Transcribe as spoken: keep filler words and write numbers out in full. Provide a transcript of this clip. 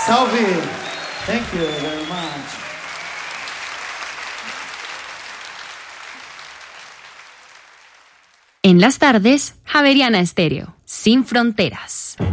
Sophie, thank you very much. En las tardes, Javeriana Estéreo, sin fronteras.